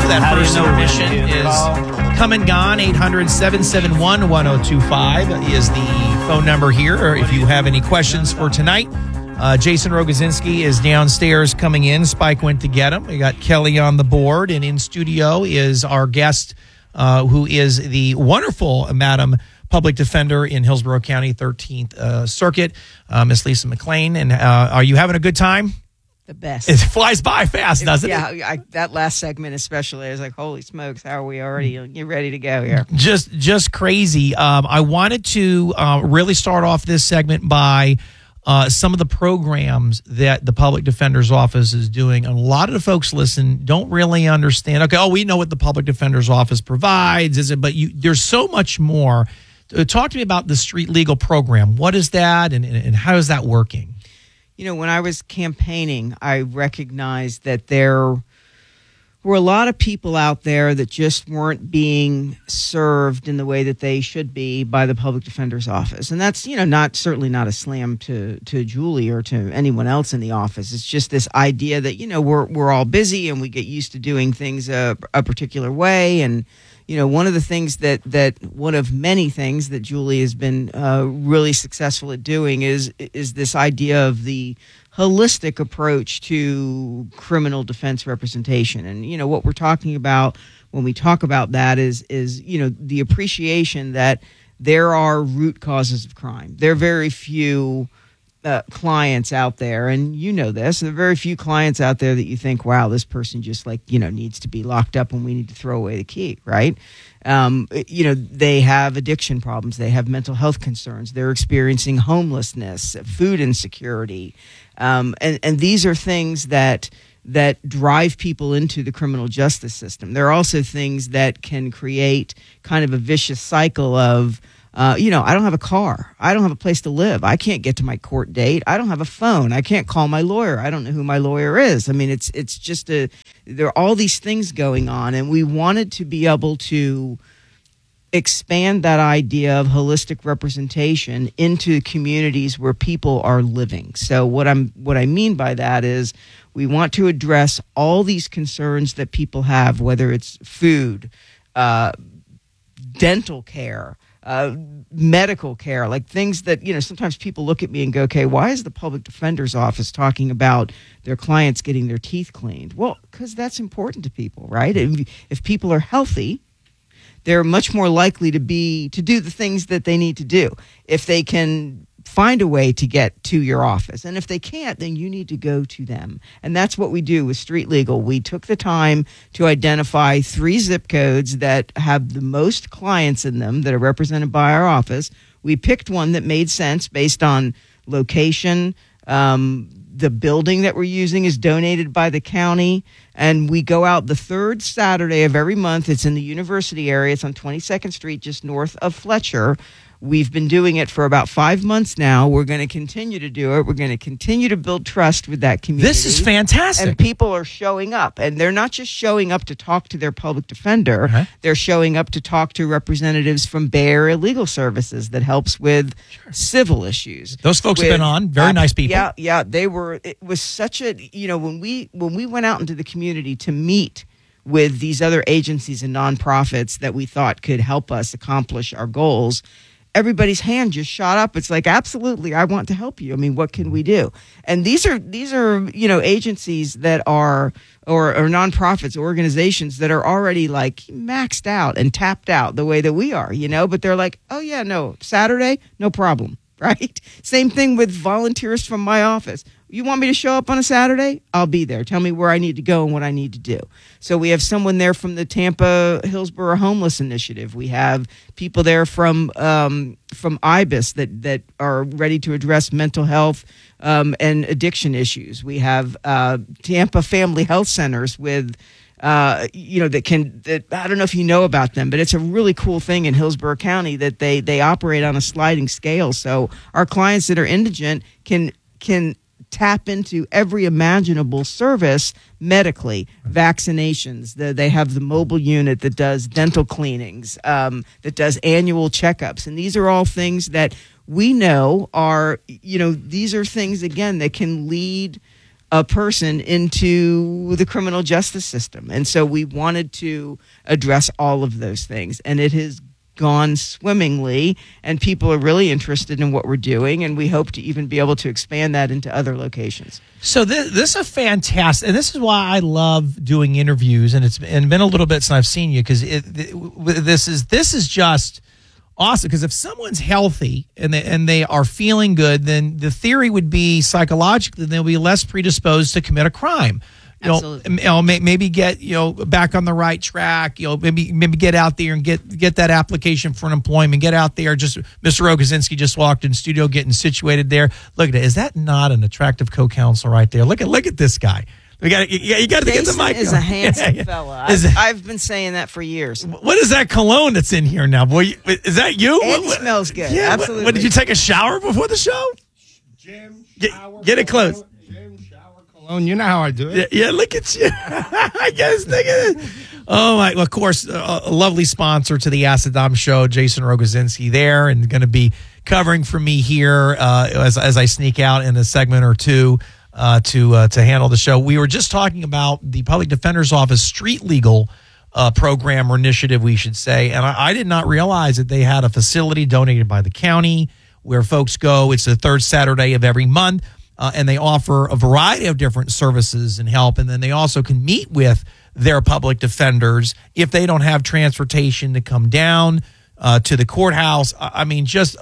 That first submission is come and gone. 800-771-1025 is the phone number here. Or if you have any questions for tonight, Jason Rogozinski is downstairs coming in. Spike went to get him. We got Kelly on the board, and in studio is our guest, who is the wonderful Madam Public Defender in Hillsborough County, 13th Circuit, Miss Lisa McLean. And are you having a good time? The best. It flies by fast, doesn't it? Yeah, that last segment especially, I was like, holy smokes, how are we already? You're ready to go here. Just crazy. I wanted to really start off this segment by some of the programs that the Public Defender's Office is doing. And a lot of the folks don't really understand. Okay, we know what the Public Defender's Office provides, but there's so much more. Talk to me about the Street Legal program. What is that, and how is that working? You know, when I was campaigning, I recognized that there were a lot of people out there that just weren't being served in the way that they should be by the Public Defender's Office. And that's, certainly not a slam to Julie or to anyone else in the office. It's just this idea that, we're all busy and we get used to doing things a particular way. And, one of the things one of many things that Julie has been really successful at doing is this idea of the holistic approach to criminal defense representation. And, what we're talking about when we talk about that is the appreciation that there are root causes of crime. There are very few clients out there, and this, there are very few clients out there that you think, wow, this person just needs to be locked up and we need to throw away the key, right? They have addiction problems. They have mental health concerns. They're experiencing homelessness, food insecurity. And these are things that drive people into the criminal justice system. There are also things that can create kind of a vicious cycle of, I don't have a car. I don't have a place to live. I can't get to my court date. I don't have a phone. I can't call my lawyer. I don't know who my lawyer is. I mean, it's just there are all these things going on, and we wanted to be able to expand that idea of holistic representation into communities where people are living. So what I mean by that is we want to address all these concerns that people have, whether it's food, dental care, medical care, like things that, sometimes people look at me and go, okay, why is the Public Defender's Office talking about their clients getting their teeth cleaned? Well, because that's important to people, right? If people are healthy, they're much more likely to do the things that they need to do. If they can find a way to get to your office. And if they can't, then you need to go to them. And that's what we do with Street Legal. We took the time to identify 3 zip codes that have the most clients in them that are represented by our office. We picked one that made sense based on location. The building that we're using is donated by the county, and we go out the 3rd Saturday of every month. It's in the university area. It's on 22nd Street, just north of Fletcher. We've been doing it for about 5 months now. We're going to continue to do it. We're going to continue to build trust with that community. This is fantastic. And people are showing up. And they're not just showing up to talk to their public defender. Uh-huh. They're showing up to talk to representatives from Bay Area Legal Services that helps with civil issues. Those folks have been on. Very nice people. Yeah. They were. It was such a, when we went out into the community to meet with these other agencies and nonprofits that we thought could help us accomplish our goals, everybody's hand just shot up. It's like, absolutely, I want to help you. I mean, what can we do? And these are agencies that are or nonprofits, organizations that are already like maxed out and tapped out the way that we are, but they're like, oh yeah, no, Saturday, no problem, right? Same thing with volunteers from my office. You want me to show up on a Saturday? I'll be there. Tell me where I need to go and what I need to do. So we have someone there from the Tampa Hillsborough Homeless Initiative. We have people there from IBIS that are ready to address mental health and addiction issues. We have Tampa Family Health Centers with I don't know if you know about them, but it's a really cool thing in Hillsborough County that they operate on a sliding scale. So our clients that are indigent can tap into every imaginable service medically, vaccinations. They have the mobile unit that does dental cleanings, that does annual checkups. And these are all things that we know are, these are things, again, that can lead a person into the criminal justice system. And so we wanted to address all of those things. And it has gone swimmingly, and people are really interested in what we're doing, and we hope to even be able to expand that into other locations. So this is a fantastic, and this is why I love doing interviews, and it's been a little bit since I've seen you, because this is just awesome. Because if someone's healthy and they are feeling good, then the theory would be psychologically they'll be less predisposed to commit a crime. Maybe get back on the right track. Maybe get out there and get that application for unemployment. Get out there. Just Mr. Rogozinski just walked in studio, getting situated there. Look at it. Is that not an attractive co-counsel right there? Look at this guy. You got to get the mic. Is a handsome fella. I've been saying that for years. What is that cologne that's in here now, boy? Is that you? And it smells good. Yeah, absolutely. What, did you take a shower before the show? Jim, get it close. You know how I do it. Yeah, look at you. I guess. Look at it. Oh, my. Well, of course, a lovely sponsor to the Acid Dom Show, Jason Rogozinski there, and going to be covering for me here as I sneak out in a segment or two to handle the show. We were just talking about the Public Defender's Office street legal program or initiative, we should say, and I did not realize that they had a facility donated by the county where folks go. It's the third Saturday of every month. And they offer a variety of different services and help. And then they also can meet with their public defenders if they don't have transportation to come down to the courthouse. I mean,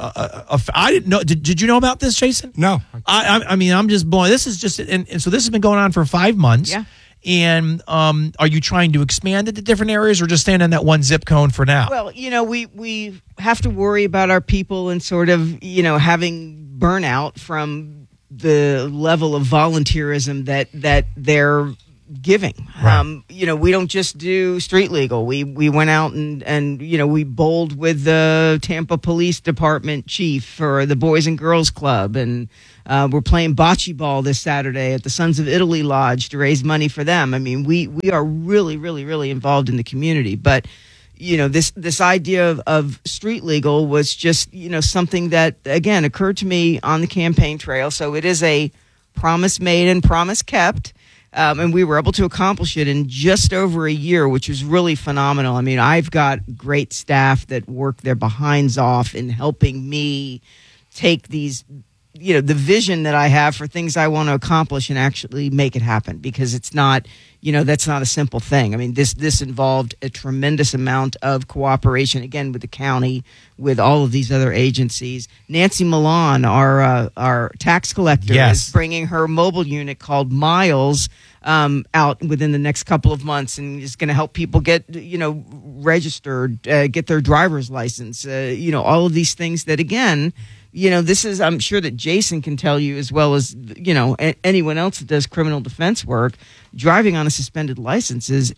I didn't know. Did you know about this, Jason? No. I mean, I'm just blown. This is just, and so this has been going on for 5 months. Yeah. And are you trying to expand it to different areas or just staying in that one zip cone for now? Well, we have to worry about our people and sort of, having burnout from the level of volunteerism that they're giving. Right. We don't just do street legal. We went out and we bowled with the Tampa Police Department chief for the Boys and Girls Club, and we're playing bocce ball this Saturday at the Sons of Italy Lodge to raise money for them. I mean, we are really, really, really involved in the community, but this idea of street legal was just, something that, again, occurred to me on the campaign trail. So it is a promise made and promise kept. And we were able to accomplish it in just over a year, which was really phenomenal. I mean, I've got great staff that work their behinds off in helping me take these, the vision that I have for things I want to accomplish and actually make it happen, because it's not, that's not a simple thing. I mean, this involved a tremendous amount of cooperation, again, with the county, with all of these other agencies. Nancy Milan, our tax collector, yes, is bringing her mobile unit called Miles out within the next couple of months, and is going to help people get, registered, get their driver's license, all of these things that, again, this is, I'm sure that Jason can tell you as well as, anyone else that does criminal defense work, driving on a suspended license is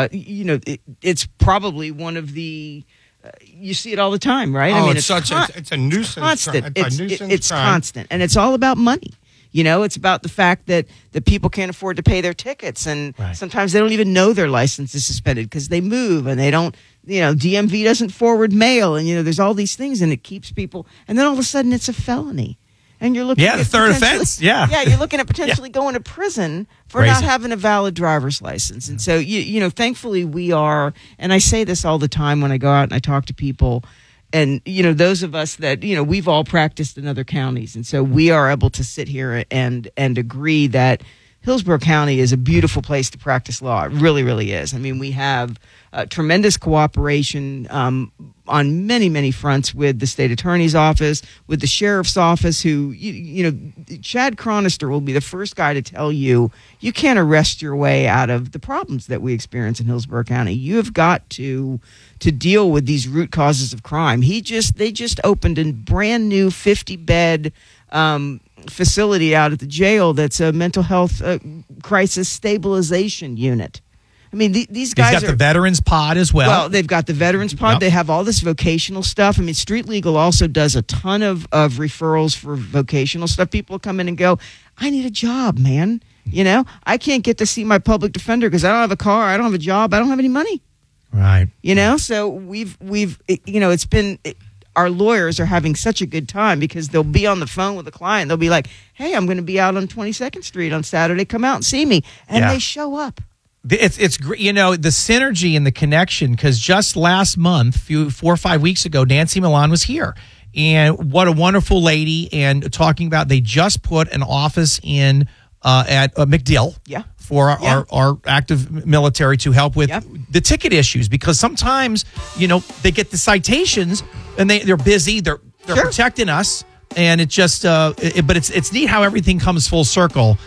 it's probably one of the, you see it all the time, right? Oh, I mean, it's a nuisance. Constant. It's crime. Constant. And it's all about money. It's about the fact that the people can't afford to pay their tickets, and sometimes they don't even know their license is suspended because they move and they don't, DMV doesn't forward mail, and there's all these things, and it keeps people, and then all of a sudden it's a felony, and you're looking at the third offense. Yeah, you're looking at potentially going to prison for not having a valid driver's license. And so thankfully we are, and I say this all the time when I go out and I talk to people. And, those of us that, we've all practiced in other counties. And so we are able to sit here and agree that Hillsborough County is a beautiful place to practice law. It really, really is. I mean, we have tremendous cooperation on many, many fronts with the state attorney's office, with the sheriff's office, who, Chad Chronister will be the first guy to tell you, you can't arrest your way out of the problems that we experience in Hillsborough County. You have got to deal with these root causes of crime. They just opened a brand new 50-bed facility out at the jail that's a mental health crisis stabilization unit. I mean, these guys He's got the veterans pod as well. Well, they've got the veterans pod. Yep. They have all this vocational stuff. I mean, Street Legal also does a ton of referrals for vocational stuff. People come in and go, I need a job, man. I can't get to see my public defender because I don't have a car, I don't have a job, I don't have any money. Right. So we've it's been our lawyers are having such a good time because they'll be on the phone with a client. They'll be like, hey, I'm going to be out on 22nd Street on Saturday. Come out and see me. And they show up. It's great, the synergy and the connection, because just last month, 4 or 5 weeks ago, Nancy Milan was here. And what a wonderful lady. And talking about, they just put an office in at MacDill for our active military to help with the ticket issues, because sometimes, they get the citations and they're busy, they're protecting us, and it just but it's neat how everything comes full circle.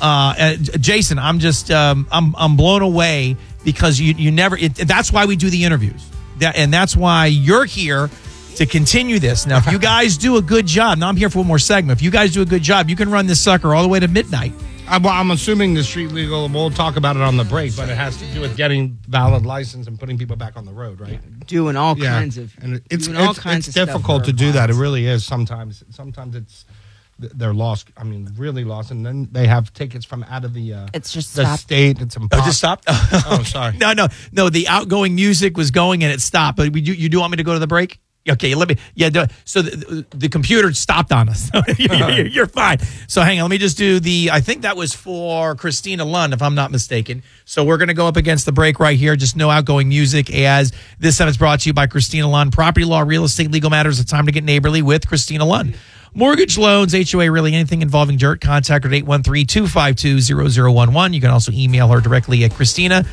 Jason, I'm just I'm blown away, because you never that's why we do the interviews, and that's why you're here to continue this. Now, if you guys do a good job, now I'm here for one more segment. If you guys do a good job, you can run this sucker all the way to midnight. I'm assuming the street legal, we'll talk about it on the break, but it has to do with getting valid license and putting people back on the road, right? Doing all kinds of it's stuff difficult to do that. It really is. Sometimes it's they're lost. I mean, really lost, and then they have tickets from out of the it's just the state. It's impossible. Just stopped. Oh, sorry. No. The outgoing music was going and it stopped. But you do want me to go to the break? Okay, let me. Yeah. So the computer stopped on us. You're fine. So hang on. Let me just do I think that was for Christina Lund, if I'm not mistaken. So we're going to go up against the break right here. Just no outgoing music, as this segment is brought to you by Christina Lund. Property law, real estate, legal matters. It's time to get neighborly with Christina Lund. Mortgage, loans, HOA, really anything involving dirt, contact her at 813-252-0011. You can also email her directly at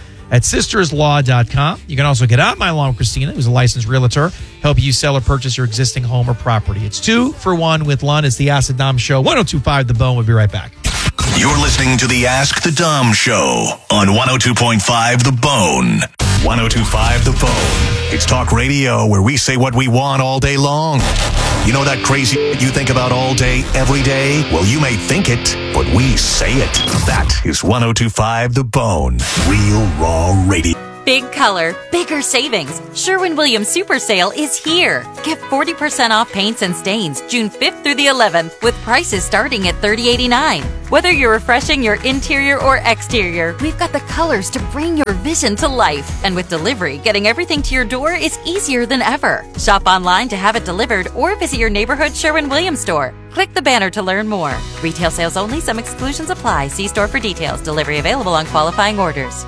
Christina@sisterslaw.com. You can also get on my lawn with Christina, who's a licensed realtor, help you sell or purchase your existing home or property. It's 2 for 1 with Lund. It's the Ask the Dom Show, 102.5 The Bone. We'll be right back. You're listening to the Ask the Dom Show on 102.5 The Bone. 102.5 The Bone. It's talk radio where we say what we want all day long. You know that crazy you think about all day, every day? Well, you may think it, but we say it. That is 102.5 The Bone. Real raw radio. Big color, bigger savings. Sherwin-Williams Super Sale is here. Get 40% off paints and stains June 5th through the 11th with prices starting at $30.89. Whether you're refreshing your interior or exterior, we've got the colors to bring your vision to life. And with delivery, getting everything to your door is easier than ever. Shop online to have it delivered or visit your neighborhood Sherwin-Williams store. Click the banner to learn more. Retail sales only. Some exclusions apply. See store for details. Delivery available on qualifying orders.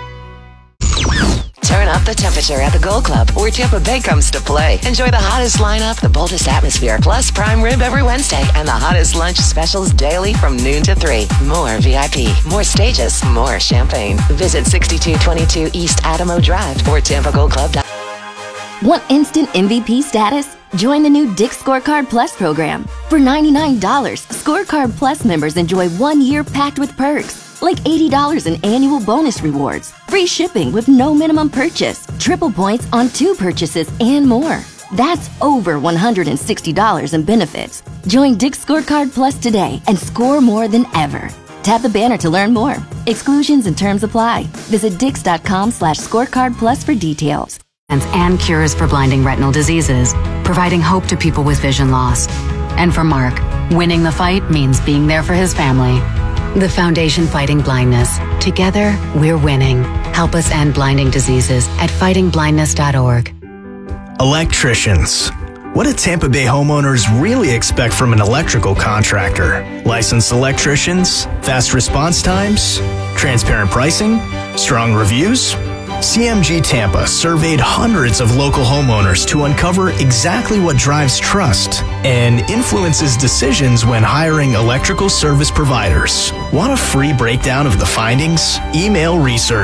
Turn up the temperature at the Gold Club, where Tampa Bay comes to play. Enjoy the hottest lineup, the boldest atmosphere, plus prime rib every Wednesday, and the hottest lunch specials daily from noon to 3. More VIP, more stages, more champagne. Visit 6222 East Adamo Drive or TampaGoldClub.com. Want instant MVP status? Join the new Dick's Scorecard Plus program. For $99, Scorecard Plus members enjoy 1 year packed with perks, like $80 in annual bonus rewards, free shipping with no minimum purchase, triple points on 2 purchases, and more. That's over $160 in benefits. Join Dick's Scorecard Plus today and score more than ever. Tap the banner to learn more. Exclusions and terms apply. Visit Dix.com/scorecard plus for details. And cures for blinding retinal diseases, providing hope to people with vision loss. And for Mark, winning the fight means being there for his family. The Foundation Fighting Blindness. Together, we're winning. Help us end blinding diseases at fightingblindness.org. Electricians. What do Tampa Bay homeowners really expect from an electrical contractor? Licensed electricians? Fast response times? Transparent pricing? Strong reviews? CMG Tampa surveyed hundreds of local homeowners to uncover exactly what drives trust and influences decisions when hiring electrical service providers. Want a free breakdown of the findings? Email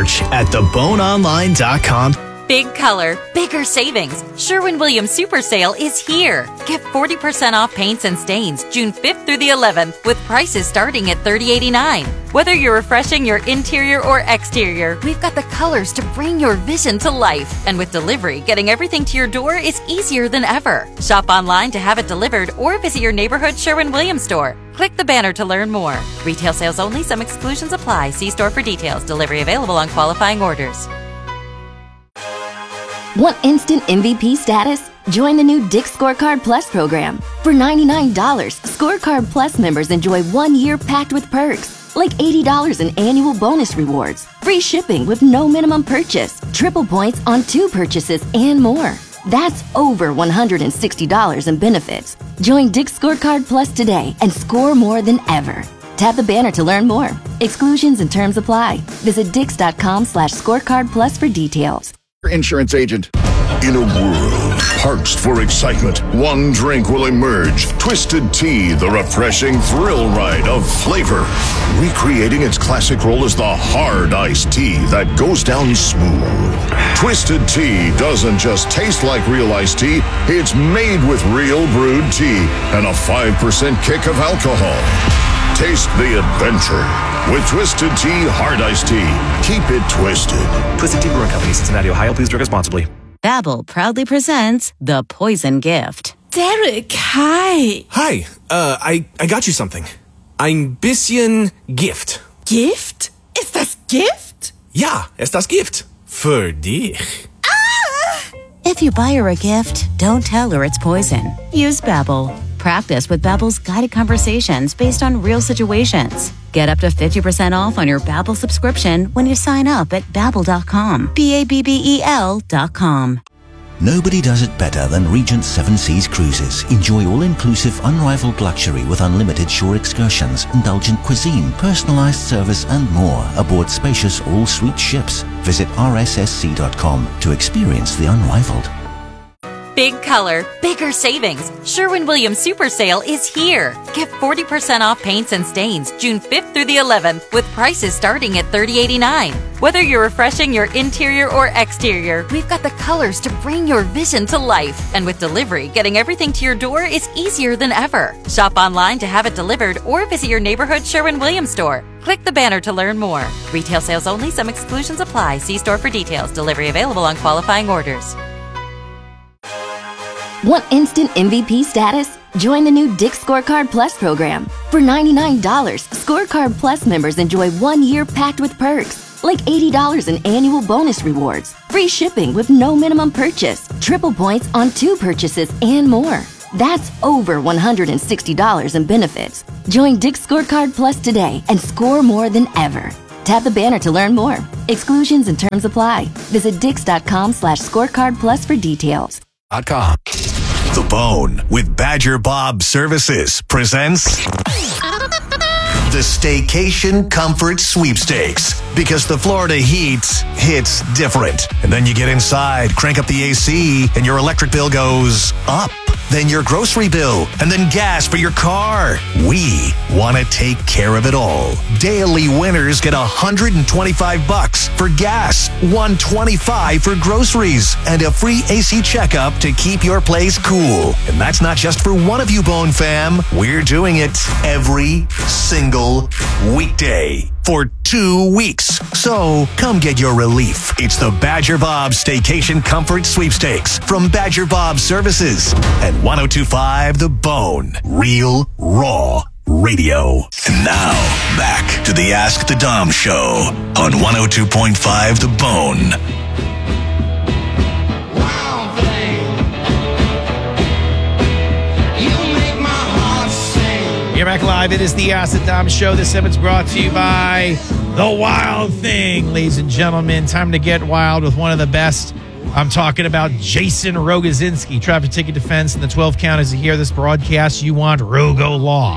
research@theboneonline.com. Big color, bigger savings. Sherwin-Williams Super Sale is here. Get 40% off paints and stains June 5th through the 11th with prices starting at $30.89. Whether you're refreshing your interior or exterior, we've got the colors to bring your vision to life. And with delivery, getting everything to your door is easier than ever. Shop online to have it delivered or visit your neighborhood Sherwin-Williams store. Click the banner to learn more. Retail sales only. Some exclusions apply. See store for details. Delivery available on qualifying orders. Want instant MVP status? Join the new Dick's Scorecard Plus program. For $99, Scorecard Plus members enjoy 1 year packed with perks, like $80 in annual bonus rewards, free shipping with no minimum purchase, triple points on 2 purchases, and more. That's over $160 in benefits. Join Dick's Scorecard Plus today and score more than ever. Tap the banner to learn more. Exclusions and terms apply. Visit dix.com/scorecard plus for details. Insurance agent. In a world parched for excitement, one drink will emerge. Twisted Tea, the refreshing thrill ride of flavor. Recreating its classic role as the hard iced tea that goes down smooth. Twisted Tea doesn't just taste like real iced tea, it's made with real brewed tea and a 5% kick of alcohol. Taste the adventure with Twisted Tea Hard Iced Tea. Keep it twisted. Twisted Tea Brewing Company, Cincinnati, Ohio. Please drink responsibly. Babbel proudly presents The Poison Gift. Derek, hi. Hi, I got you something. Ein bisschen Gift. Gift? Ist das Gift? Ja, ist das Gift. Für dich. If you buy her a gift, don't tell her it's poison. Use Babbel. Practice with Babbel's guided conversations based on real situations. Get up to 50% off on your Babbel subscription when you sign up at Babbel.com. Babbel.com. Nobody does it better than Regent Seven Seas Cruises. Enjoy all-inclusive, unrivaled luxury with unlimited shore excursions, indulgent cuisine, personalized service, and more aboard spacious all-suite ships. Visit rssc.com to experience the unrivaled. Big color, bigger savings. Sherwin-Williams Super Sale is here. Get 40% off paints and stains June 5th through the 11th with prices starting at $30.89. Whether you're refreshing your interior or exterior, we've got the colors to bring your vision to life. And with delivery, getting everything to your door is easier than ever. Shop online to have it delivered or visit your neighborhood Sherwin-Williams store. Click the banner to learn more. Retail sales only. Some exclusions apply. See store for details. Delivery available on qualifying orders. Want instant MVP status? Join the new Dick's Scorecard Plus program. For $99, Scorecard Plus members enjoy 1 year packed with perks, like $80 in annual bonus rewards, free shipping with no minimum purchase, triple points on 2 purchases, and more. That's over $160 in benefits. Join Dick's Scorecard Plus today and score more than ever. Tap the banner to learn more. Exclusions and terms apply. Visit dix.com/scorecard plus for details. The Bone with Badger Bob Services presents the Staycation Comfort Sweepstakes. Because the Florida heat hits different. And then you get inside, crank up the AC, and your electric bill goes up. Then your grocery bill, and then gas for your car. We want to take care of it all. Daily winners get $125 for gas, $125 for groceries, and a free AC checkup to keep your place cool. And that's not just for one of you, Bone fam. We're doing it every single weekday for 2 weeks. So come get your relief. It's the Badger Bob Staycation Comfort Sweepstakes from Badger Bob Services and 102.5 The Bone. Real, raw radio. And now, back to the Ask the Dom Show on 102.5 The Bone. You're back live. It is the Ask the Dom Show. This segment's brought to you by The Wild Thing. Ladies and gentlemen, time to get wild with one of the best. I'm talking about Jason Rogozinski, traffic ticket defense in the 12 counties. To hear this broadcast, you want Rogo Law.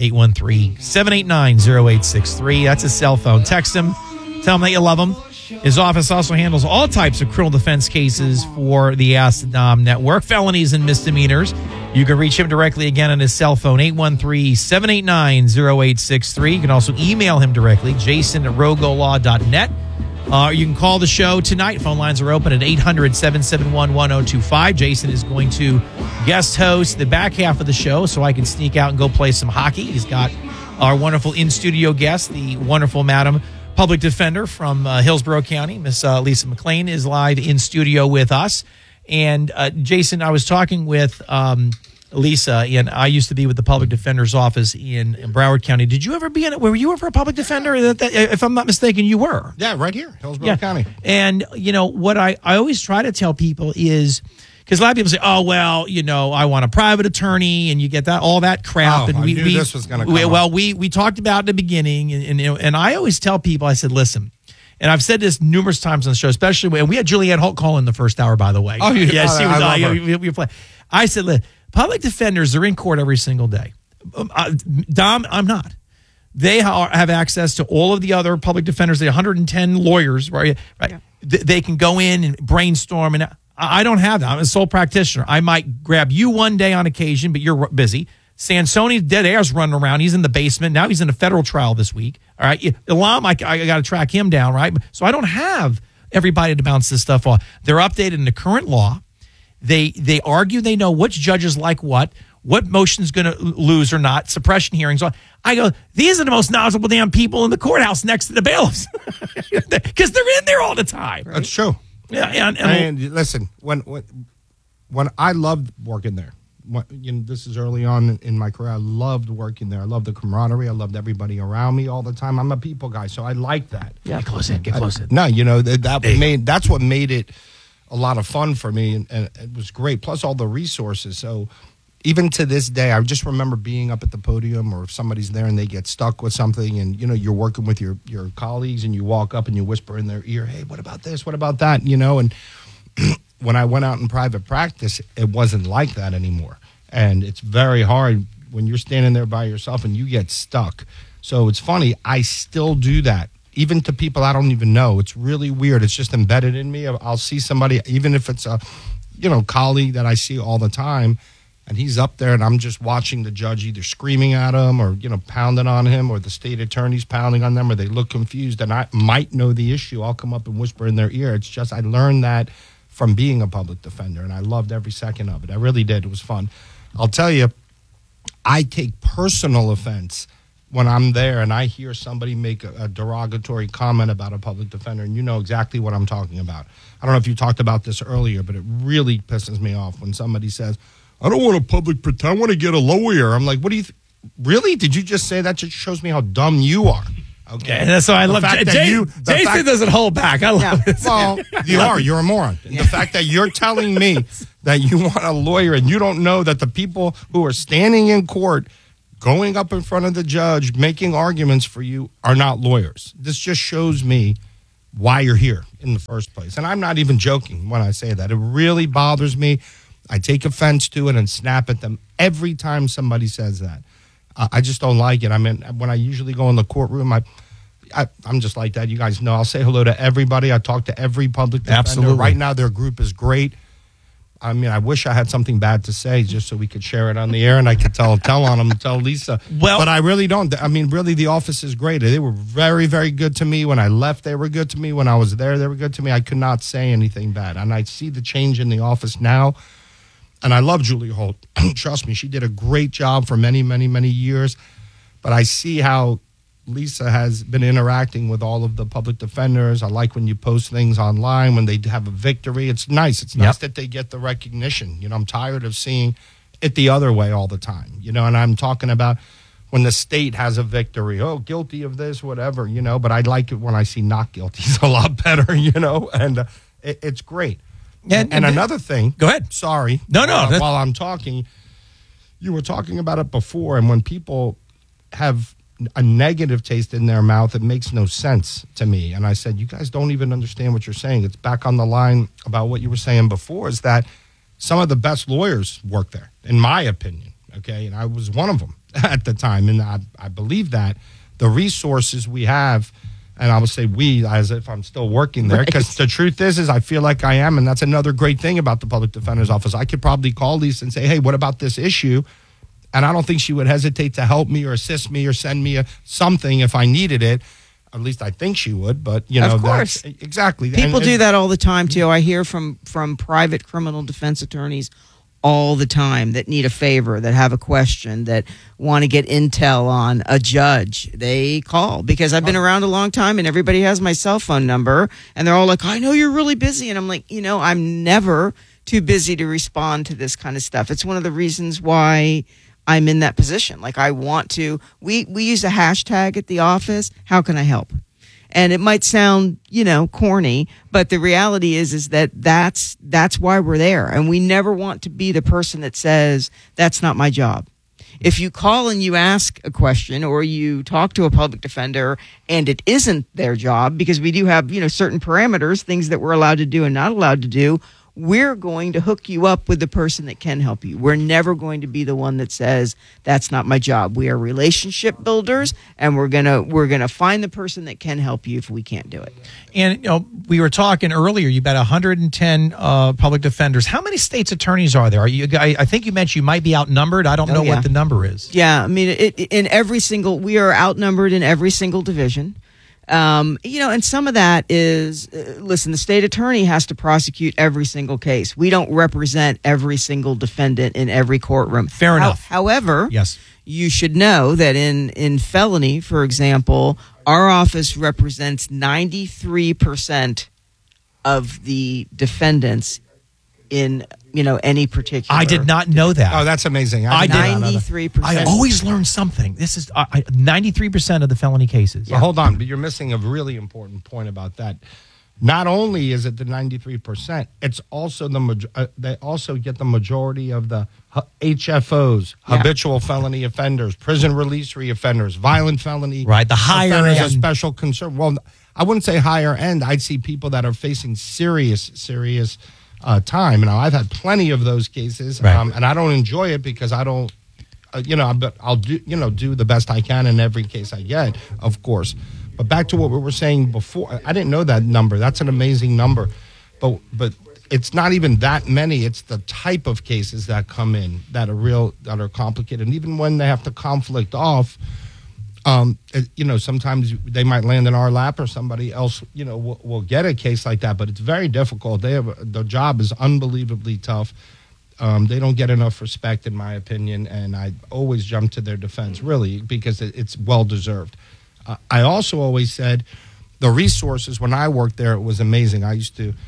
813-789-0863. That's his cell phone. Text him. Tell him that you love him. His office also handles all types of criminal defense cases for the Ask the Dom network, felonies and misdemeanors. You can reach him directly again on his cell phone, 813-789-0863. You can also email him directly, jason@rogolaw.net. You can call the show tonight. Phone lines are open at 800-771-1025. Jason is going to guest host the back half of the show so I can sneak out and go play some hockey. He's got our wonderful in-studio guest, the wonderful Madam Public Defender from Hillsborough County. Miss Lisa McLean is live in studio with us. And Jason, I was talking with Lisa, and I used to be with the Public Defender's office in Broward County. Did you ever be in it? Were you ever a public defender? If I'm not mistaken, you were. Yeah, right here, Hillsborough County. And, you know, what I always try to tell people is, because a lot of people say, oh, well, you know, I want a private attorney, and you get that all that crap. Oh, and I knew this was going to come up. Well, we talked about it in the beginning, and I always tell people, I said, listen, and I've said this numerous times on the show, especially when we had Julianne Holt call in the first hour, by the way. Oh, yeah. Yes, she I was. love her. We play. I said, "Look, public defenders are in court every single day. Dom, I'm not. They have access to all of the other public defenders, the 110 lawyers, right? Yeah. They can go in and brainstorm, and I don't have that. I'm a sole practitioner. I might grab you one day on occasion, but you're busy. Sansoni's dead air's running around. He's in the basement. Now he's in a federal trial this week. All right. Elam, I got to track him down, right? So I don't have everybody to bounce this stuff off. They're updated in the current law. They argue they know which judges like what motion's going to lose or not, suppression hearings. I go, these are the most knowledgeable damn people in the courthouse next to the bailiffs because they're in there all the time. That's true. Yeah, and listen, when I loved working there, this is early on in my career. I loved working there. I loved the camaraderie. I loved everybody around me all the time. I'm a people guy, so I like that. Yeah, get close in. No, that's what made it a lot of fun for me, and it was great. Plus all the resources. So even to this day, I just remember being up at the podium, or if somebody's there and they get stuck with something, and you're working with your colleagues, and you walk up and you whisper in their ear, "Hey, what about this? What about that?" And when I went out in private practice, it wasn't like that anymore. And it's very hard when you're standing there by yourself and you get stuck. So it's funny, I still do that, even to people I don't even know. It's really weird. It's just embedded in me. I'll see somebody, even if it's a colleague that I see all the time, and he's up there and I'm just watching the judge either screaming at him or, pounding on him, or the state attorney's pounding on them, or they look confused and I might know the issue. I'll come up and whisper in their ear. It's just I learned that from being a public defender, and I loved every second of it. I really did. It was fun. I'll tell you, I take personal offense when I'm there and I hear somebody make a derogatory comment about a public defender, and you know exactly what I'm talking about. I don't know if you talked about this earlier, but it really pisses me off when somebody says, "I don't want a public pretend, I want to get a lawyer." I'm like, what do you really? Did you just say that? Just shows me how dumb you are. Okay, and that's why I love Jason doesn't hold back. I love it. Well, you're a moron. And the fact that you're telling me that you want a lawyer and you don't know that the people who are standing in court, going up in front of the judge, making arguments for you are not lawyers. This just shows me why you're here in the first place. And I'm not even joking when I say that. It really bothers me. I take offense to it and snap at them every time somebody says that. I just don't like it. I mean, when I usually go in the courtroom, I'm just like that. You guys know I'll say hello to everybody. I talk to every public defender. Absolutely. Right now, their group is great. I mean, I wish I had something bad to say just so we could share it on the air and I could tell on them, tell Lisa. Well, but I really don't. I mean, really, the office is great. They were very, very good to me. When I left, they were good to me. When I was there, they were good to me. I could not say anything bad. And I see the change in the office now. And I love Julie Holt. Trust me, she did a great job for many, many, many years. But I see how Lisa has been interacting with all of the public defenders. I like when you post things online, when they have a victory. It's nice. It's nice that they get the recognition. I'm tired of seeing it the other way all the time. And I'm talking about when the state has a victory. Oh, guilty of this, whatever, But I like it when I see not guilty. It's a lot better, And it's great. And another thing. Go ahead. Sorry. No. While I'm talking, you were talking about it before, and when people have a negative taste in their mouth, it makes no sense to me. And I said, you guys don't even understand what you're saying. It's back on the line about what you were saying before, is that some of the best lawyers work there, in my opinion. Okay. And I was one of them at the time. And I believe that the resources we have, and I would say we, as if I'm still working there, because the truth is I feel like I am. And that's another great thing about the Public Defender's Office. I could probably call Lisa and say, hey, what about this issue? And I don't think she would hesitate to help me or assist me or send me something if I needed it. At least I think she would. But, of course. Exactly. People do that all the time, too. I hear from private criminal defense attorneys all the time that need a favor, that have a question, that want to get intel on a judge. They call because I've been around a long time and everybody has my cell phone number and they're all like, I know you're really busy. And I'm like, I'm never too busy to respond to this kind of stuff. It's one of the reasons why I'm in that position. Like, I want to, we use a hashtag at the office. How can I help? And it might sound, corny, but the reality is that's why we're there. And we never want to be the person that says, that's not my job. If you call and you ask a question or you talk to a public defender and it isn't their job, because we do have, certain parameters, things that we're allowed to do and not allowed to do, we're going to hook you up with the person that can help you. We're never going to be the one that says, that's not my job. We are relationship builders, and we're gonna find the person that can help you if we can't do it. And we were talking earlier. You've got 110 public defenders. How many states' attorneys are there? I think you mentioned you might be outnumbered. I don't know what the number is. Yeah, I mean, we are outnumbered in every single division. And some of that is, listen, the state attorney has to prosecute every single case. We don't represent every single defendant in every courtroom. Fair enough. However, yes, you should know that in felony, for example, our office represents 93% of the defendants in any particular. I did not know that. Oh, that's amazing. I did 93%. I always learn something. This is 93% of the felony cases. Well, hold on, but you're missing a really important point about that. Not only is it the 93%, it's also they also get the majority of the HFOs, habitual felony offenders, prison release reoffenders, violent felony, right? The higher offenders end of special concern. Well, I wouldn't say higher end. I'd see people that are facing serious time. Now, I've had plenty of those cases, right. And I don't enjoy it because I don't, but I'll do the best I can in every case I get, of course. But back to what we were saying before, I didn't know that number. That's an amazing number, but it's not even that many. It's the type of cases that come in that are complicated, and even when they have to conflict off. Sometimes they might land in our lap or somebody else, will get a case like that, but it's very difficult. The job is unbelievably tough. They don't get enough respect, in my opinion, and I always jump to their defense, really, because it's well-deserved. I also always said the resources, when I worked there, it was amazing. I used to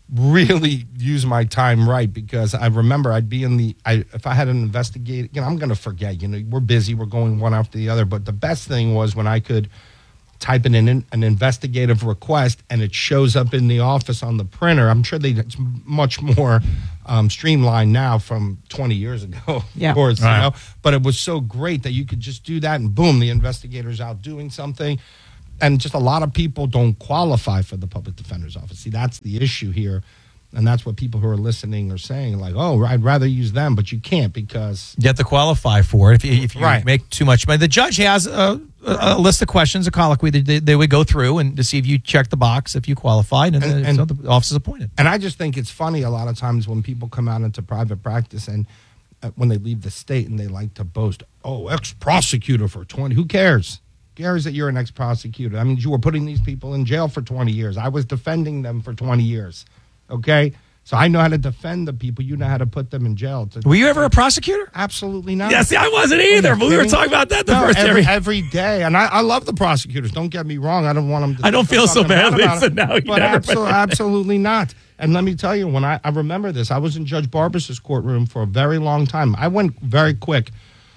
really use my time right, because I remember I'd be if I had an investigate, I'm going to forget, we're busy, we're going one after the other, but the best thing was when I could type in an investigative request and it shows up in the office on the printer. I'm sure it's much more streamlined now from 20 years ago, of course, but it was so great that you could just do that and boom, the investigator's out doing something. And just a lot of people don't qualify for the public defender's office. See, that's the issue here. And that's what people who are listening are saying, like, oh, I'd rather use them, but you can't because... You have to qualify for it if you make too much money. The judge has a list of questions, a colloquy that they would go through and to see if you check the box, if you qualified, and the office is appointed. And I just think it's funny a lot of times when people come out into private practice and when they leave the state and they like to boast, oh, ex-prosecutor for 20, who cares? Cares that you're an ex-prosecutor. I mean, you were putting these people in jail for 20 years. I was defending them for 20 years. Okay? So I know how to defend the people. You know how to put them in jail. Were you ever a prosecutor? Absolutely not. Yeah, see, I wasn't either. But we were talking about that every day. And I love the prosecutors. Don't get me wrong. I don't want them to... I don't feel so bad, Lisa. Now you absolutely not. And let me tell you, when I remember this, I was in Judge Barbas's courtroom for a very long time. I went very quick.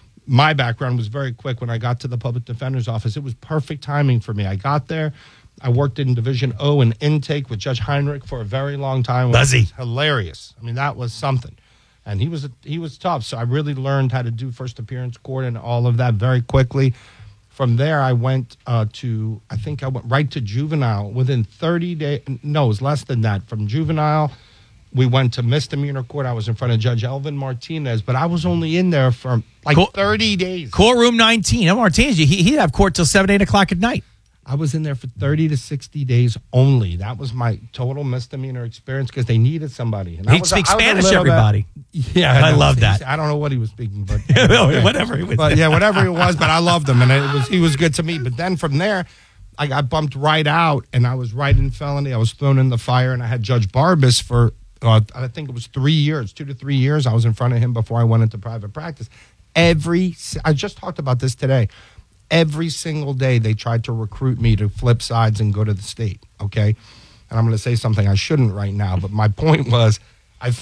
My background was very quick when I got to the public defender's office. It was perfect timing for me. I got there. I worked in Division O and intake with Judge Heinrich for a very long time. It was hilarious. I mean, that was something. And he was tough. So I really learned how to do first appearance court and all of that very quickly. From there, I went I went right to juvenile within 30 days. No, it was less than that. From juvenile, we went to misdemeanor court. I was in front of Judge Elvin Martinez, but I was only in there for 30 days. Courtroom 19. Martinez, he'd have court till 7, 8 o'clock at night. I was in there for 30 to 60 days only. That was my total misdemeanor experience because they needed somebody. And he'd speak Spanish, everybody. Yeah. I love that. I don't know what he was speaking, but whatever he was. Whatever it was, but I loved him, and he was good to me. But then from there, I got bumped right out, and I was right in felony. I was thrown in the fire, and I had Judge Barbas for, I think it was 3 years, 2 to 3 years. I was in front of him before I went into private practice. I just talked about this today. Every single day they tried to recruit me to flip sides and go to the state, okay? And I'm going to say something I shouldn't right now, but my point was I felt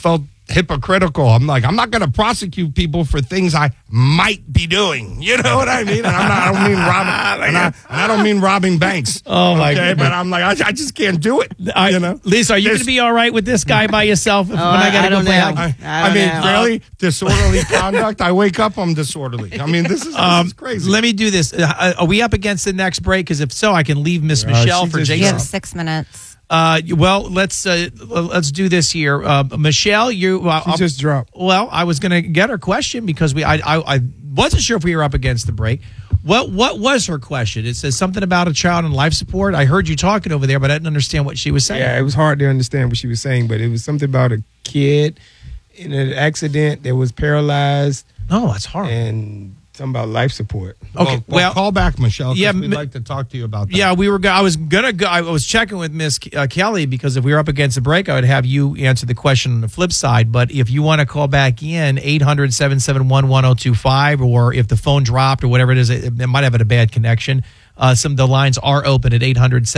hypocritical. I'm like, I'm not going to prosecute people for things I might be doing. You know what I mean? And I don't mean robbing. And I don't mean robbing banks. Oh my God! But I'm like, I just can't do it. You know, Lisa, are you going to be all right with this guy by yourself? When I gotta don't play know. hockey? I mean, really disorderly conduct. I wake up, I'm disorderly. I mean, this is crazy. Let me do this. Are we up against the next break? Because if so, I can leave Miss Michelle for Jason. You have 6 minutes. Well, let's do this here. Michelle, you she just dropped. Well, I was going to get her question because I wasn't sure if we were up against the break. What was her question? It says something about a child on life support. I heard you talking over there, but I didn't understand what she was saying. Yeah, it was hard to understand what she was saying, but it was something about a kid in an accident that was paralyzed. Oh, that's hard. And something about life support. Okay, well, call back, Michelle. Yeah, we'd like to talk to you about that. Yeah, we were. I was gonna go. I was checking with Miss Kelly because if we were up against the break, I would have you answer the question on the flip side. But if you want to call back in, 800-771-1025, or if the phone dropped or whatever it is, it might have had a bad connection. Some of the lines are open at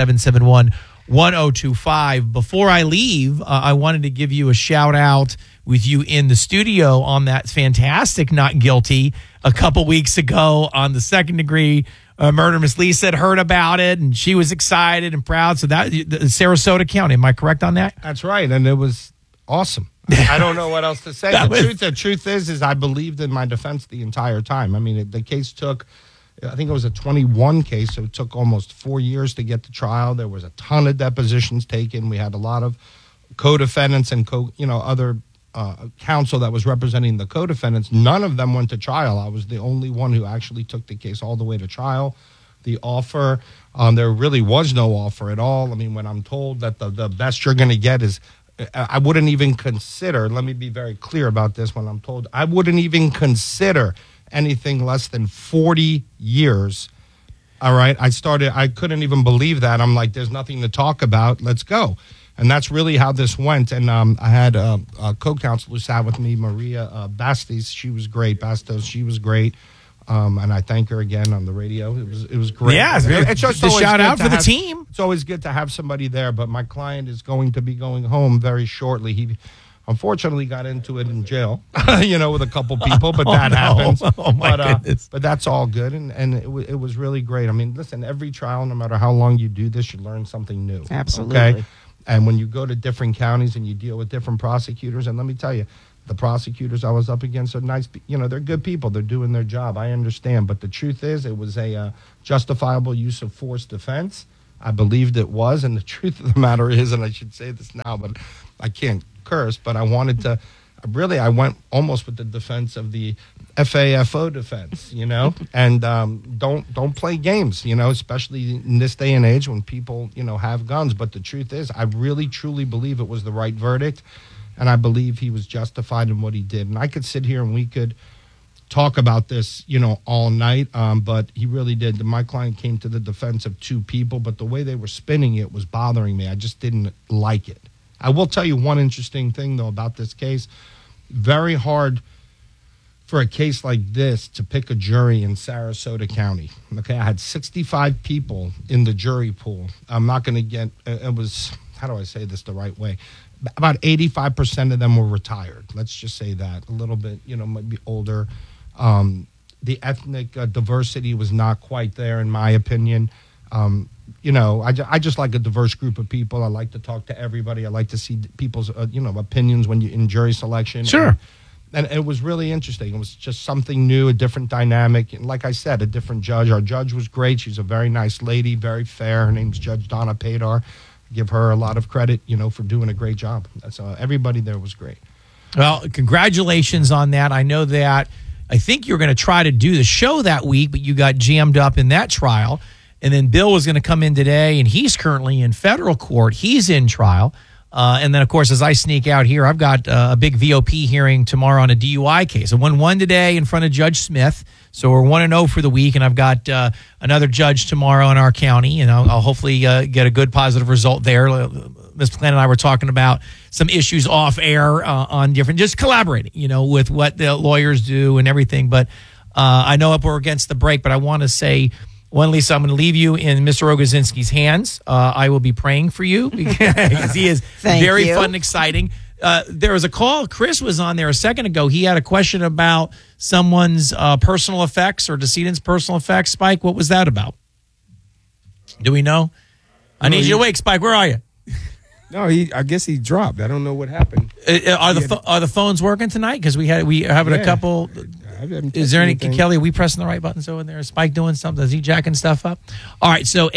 800-771-1025. Before I leave, I wanted to give you a shout out with you in the studio on that fantastic Not Guilty a couple weeks ago on the second degree murder. Miss Lisa had heard about it and she was excited and proud. So that Sarasota County, am I correct on that? That's right, and it was awesome. I don't know what else to say. The truth is I believed in my defense the entire time. I mean, the case took, I think it was a 21 case, so it took almost 4 years to get to trial. There was a ton of depositions taken. We had a lot of co-defendants and other counsel that was representing the co-defendants. None of them went to trial. I was the only one who actually took the case all the way to trial. The offer, there really was no offer at all. I mean, when I'm told that the best you're going to get is, I wouldn't even consider, let me be very clear about this, when I'm told, I wouldn't even consider anything less than 40 years. All right. I couldn't even believe that. I'm like, there's nothing to talk about. Let's go. And that's really how this went. And I had a co-counsel who sat with me, Maria Bastos. She was great. She was great. And I thank her again on the radio. It was great. Yeah, it's just the shout out for the team. It's always good to have somebody there. But my client is going to be going home very shortly. He unfortunately got into it in jail, with a couple people. But that happens. Oh my goodness! But that's all good. And it was really great. I mean, listen, every trial, no matter how long you do this, you learn something new. Absolutely. Okay? And when you go to different counties and you deal with different prosecutors, and let me tell you, the prosecutors I was up against are nice, they're good people. They're doing their job. I understand. But the truth is, it was a justifiable use of force defense. I believed it was. And the truth of the matter is, and I should say this now, but I can't curse, but I wanted to, I went almost with the defense of the FAFO defense, and don't play games, especially in this day and age when people, have guns. But the truth is, I really, truly believe it was the right verdict, and I believe he was justified in what he did. And I could sit here and we could talk about this, all night, but he really did. My client came to the defense of two people, but the way they were spinning it was bothering me. I just didn't like it. I will tell you one interesting thing, though, about this case. Very hard for a case like this to pick a jury in Sarasota County. Okay, I had 65 people in the jury pool. I'm not going to get, it was, how do I say this the right way? About 85% of them were retired. Let's just say that. A little bit, might be older. The ethnic diversity was not quite there, in my opinion. I just like a diverse group of people. I like to talk to everybody. I like to see people's, opinions when you in jury selection. Sure. And it was really interesting. It was just something new, a different dynamic. And like I said, a different judge. Our judge was great. She's a very nice lady, very fair. Her name's Judge Donna Padar. Give her a lot of credit, for doing a great job. So everybody there was great. Well, congratulations on that. I know that I think you're going to try to do the show that week, but you got jammed up in that trial. And then Bill was going to come in today, and he's currently in federal court. He's in trial. And then, of course, as I sneak out here, I've got a big VOP hearing tomorrow on a DUI case. I won one today in front of Judge Smith. So we're 1-0 for the week, and I've got another judge tomorrow in our county, and I'll hopefully get a good positive result there. Ms. Plant and I were talking about some issues off air on different, just collaborating, with what the lawyers do and everything. But I know we're against the break, but I want to say, one, Lisa, I'm going to leave you in Mr. Rogozinski's hands. I will be praying for you because he is very fun and exciting. there was a call. Chris was on there a second ago. He had a question about someone's personal effects or decedent's personal effects. Spike, what was that about? Do we know? I need you to wake, Spike. Where are you? No, I guess he dropped. I don't know what happened. Are the phones working tonight? Because we having a couple. Is there anything, Kelly? Are we pressing the right buttons over there? Is Spike doing something? Is he jacking stuff up? All right, so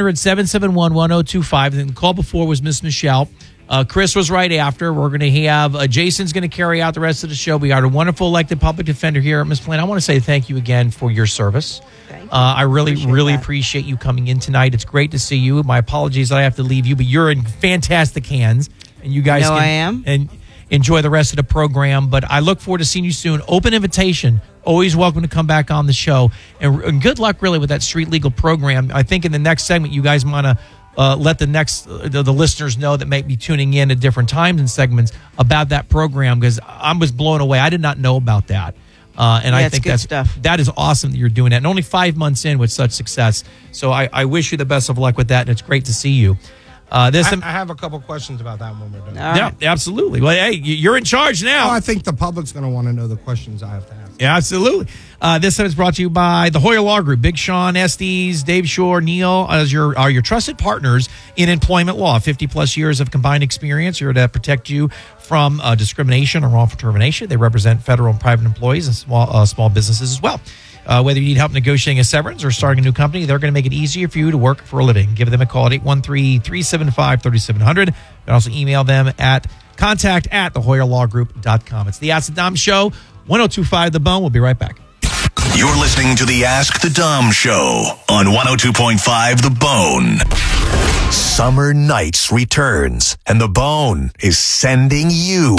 800-771-1025. The call before was Miss Michelle. Chris was right after. We're going to have Jason's going to carry out the rest of the show. We got a wonderful elected public defender here at Miss Plain. I want to say thank you again for your service. I really appreciate you coming in tonight. It's great to see you. My apologies that I have to leave you, but you're in fantastic hands, and you guys I am. And enjoy the rest of the program. But I look forward to seeing you soon. Open invitation. Always welcome to come back on the show. And good luck, really, with that street legal program. I think in the next segment, you guys want to let the listeners know that may be tuning in at different times and segments about that program, because I was blown away. I did not know about that. I think that is awesome that you're doing that. And only 5 months in with such success. So I wish you the best of luck with that, and it's great to see you. I have a couple questions about that when we're done. Yeah, absolutely. Well, hey, you're in charge now. Well, I think the public's going to want to know the questions I have to ask. Yeah, absolutely. This time is brought to you by the Hoyer Law Group. Big Sean, Estes, Dave Shore, Neil are your trusted partners in employment law. 50-plus years of combined experience here to protect you from discrimination or wrongful termination. They represent federal and private employees and small businesses as well. Whether you need help negotiating a severance or starting a new company, they're going to make it easier for you to work for a living. Give them a call at 813-375-3700. You can also email them at contact@thehoyerlawgroup.com. It's the Ask the Dom Show, 1025 The Bone. We'll be right back. You're listening to the Ask the Dom Show on 102.5 The Bone. Summer Nights returns, and The Bone is sending you.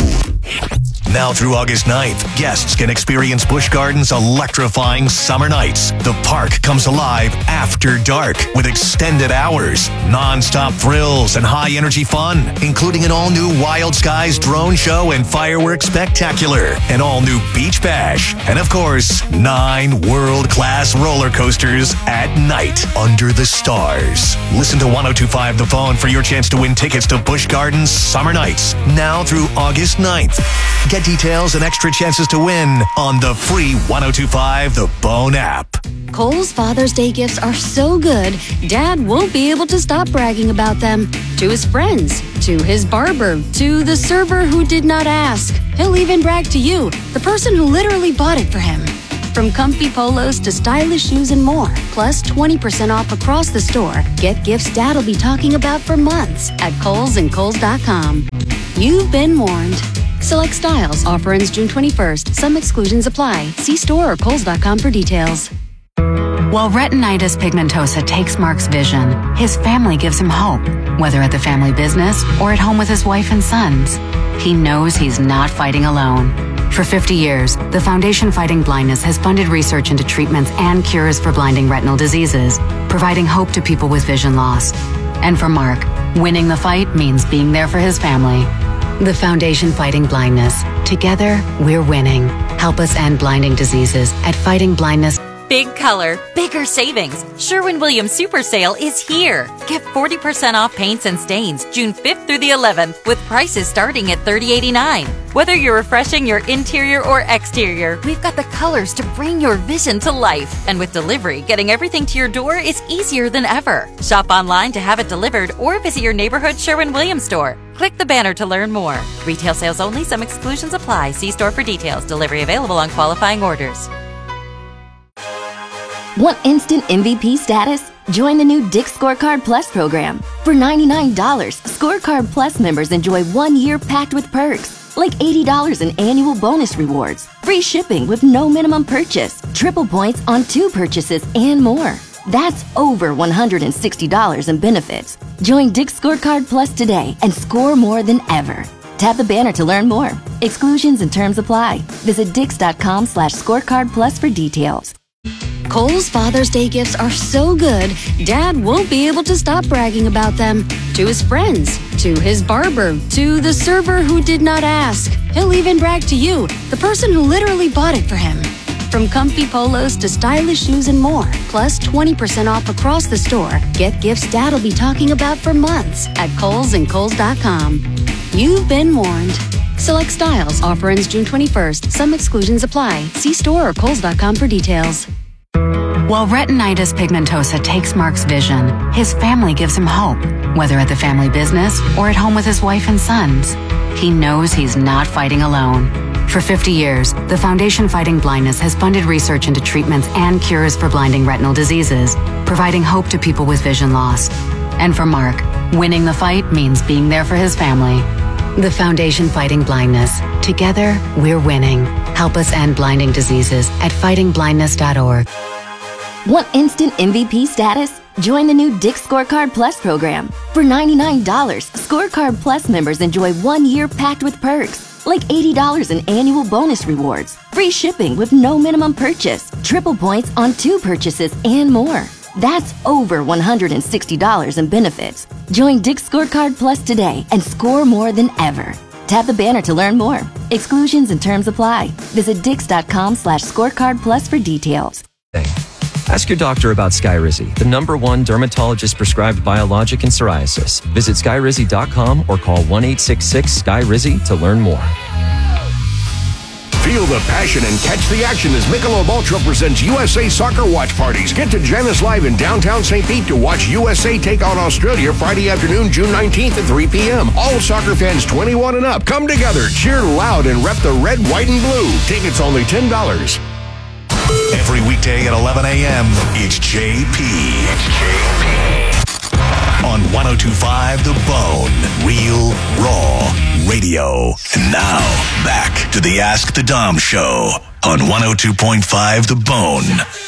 Now through August 9th, guests can experience Busch Gardens' electrifying summer nights. The park comes alive after dark with extended hours, non-stop thrills, and high-energy fun, including an all-new Wild Skies drone show and fireworks spectacular, an all-new beach bash, and of course, 9 world-class roller coasters at night under the stars. Listen to 102.5 The Bone for your chance to win tickets to Busch Gardens Summer Nights, now through August 9th. Get details and extra chances to win on the free 102.5 The Bone app. Kohl's Father's Day gifts are so good, Dad won't be able to stop bragging about them. To his friends, to his barber, to the server who did not ask. He'll even brag to you, the person who literally bought it for him. From comfy polos to stylish shoes and more, plus 20% off across the store. Get gifts Dad'll be talking about for months at Kohl's and Kohl's.com. You've been warned. Select styles. Offer ends June 21st. Some exclusions apply. See store or Kohl's.com for details. While retinitis pigmentosa takes Mark's vision, his family gives him hope, whether at the family business or at home with his wife and sons. He knows he's not fighting alone. For 50 years, the Foundation Fighting Blindness has funded research into treatments and cures for blinding retinal diseases, providing hope to people with vision loss. And for Mark, winning the fight means being there for his family. The Foundation Fighting Blindness. Together, we're winning. Help us end blinding diseases at Fighting Blindness. Big color, bigger savings. Sherwin-Williams Super Sale is here. Get 40% off paints and stains June 5th through the 11th with prices starting at $30.89. Whether you're refreshing your interior or exterior, we've got the colors to bring your vision to life. And with delivery, getting everything to your door is easier than ever. Shop online to have it delivered or visit your neighborhood Sherwin-Williams store. Click the banner to learn more. Retail sales only. Some exclusions apply. See store for details. Delivery available on qualifying orders. Want instant MVP status? Join the new Dick's Scorecard Plus program. For $99, Scorecard Plus members enjoy 1 year packed with perks, like $80 in annual bonus rewards, free shipping with no minimum purchase, triple points on 2 purchases, and more. That's over $160 in benefits. Join Dick's Scorecard Plus today and score more than ever. Tap the banner to learn more. Exclusions and terms apply. Visit Dix.com/scorecard plus for details. Kohl's Father's Day gifts are so good, Dad won't be able to stop bragging about them. To his friends, to his barber, to the server who did not ask. He'll even brag to you, the person who literally bought it for him. From comfy polos to stylish shoes and more, plus 20% off across the store. Get gifts Dad'll be talking about for months at Kohl's and Kohl's.com. You've been warned. Select styles. Offer ends June 21st. Some exclusions apply. See store or Kohl's.com for details. While retinitis pigmentosa takes Mark's vision, his family gives him hope, whether at the family business or at home with his wife and sons. He knows he's not fighting alone. For 50 years, the Foundation Fighting Blindness has funded research into treatments and cures for blinding retinal diseases, providing hope to people with vision loss. And for Mark, winning the fight means being there for his family. The Foundation Fighting Blindness. Together, we're winning. Help us end blinding diseases at fightingblindness.org. Want instant MVP status? Join the new Dick's Scorecard Plus program. For $99, Scorecard Plus members enjoy 1 year packed with perks, like $80 in annual bonus rewards, free shipping with no minimum purchase, triple points on 2 purchases, and more. That's over $160 in benefits. Join Dick's Scorecard Plus today and score more than ever. Tap the banner to learn more. Exclusions and terms apply. Visit dix.com/scorecard plus for details. Ask your doctor about Skyrizi, the #1 dermatologist-prescribed biologic in psoriasis. Visit skyrizi.com or call 1-866-SKY-RIZZI to learn more. Feel the passion and catch the action as Michelob Ultra presents USA Soccer Watch Parties. Get to Janice Live in downtown St. Pete to watch USA take on Australia Friday afternoon, June 19th at 3 p.m. All soccer fans 21 and up, come together, cheer loud, and rep the red, white, and blue. Tickets only $10. Every weekday at 11 a.m., it's JP. On 102.5 The Bone. Real, raw radio. And now, back to the Ask the Dom Show on 102.5 The Bone.